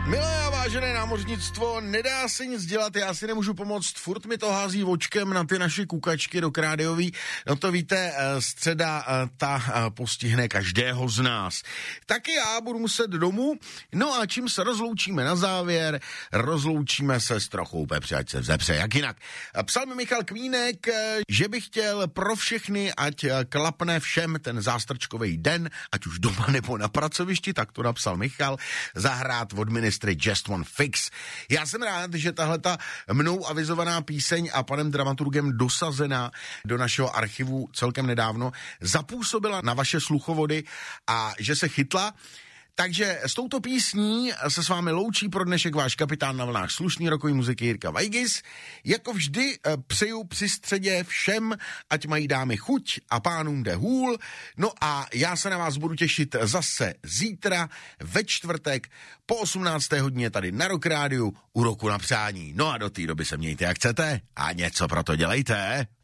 Milé a vážené námořnictvo, nedá se nic dělat, já si nemůžu pomoct, furt mi to hází očkem na ty naše kukačky do krádiový, no to víte, středa ta postihne každého z nás. Taky já budu muset domů, no a čím se rozloučíme na závěr, rozloučíme se s trochou pepře, ať se vzepře, jak jinak. Psal mi Michal Kvínek, že by chtěl pro všechny, ať klapne všem ten zástrčkový den, ať už doma nebo na pracovišti, tak to napsal Michal, zahrát od ministry Just One Fix. Já jsem rád, že tahleta mnou avizovaná píseň a panem dramaturgem dosazená do našeho archivu celkem nedávno zapůsobila na vaše sluchovody a že se chytla. Takže s touto písní se s vámi loučí pro dnešek váš kapitán na vlnách slušný rokový muziky Jirka Vajgis. Jako vždy přeju při středě všem, ať mají dámy chuť a pánům jde hůl. No a já se na vás budu těšit zase zítra ve čtvrtek po 18. hodině tady na Rock Rádiu u Roku na přání. No a do té doby se mějte jak chcete a něco pro to dělejte.